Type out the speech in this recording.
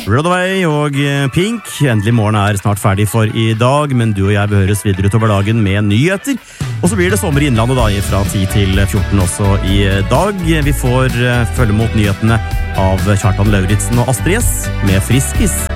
Runaway og Pink. Endelig morgen snart ferdig for i dag, men du og jeg behøres videre utover dagen med nyheter. Og så blir det sommer i Innlandet da, fra 10 til 14 også i dag. Vi får følge mot nyhetene av Kjartan Lauritsen og Astrid S med Friskis.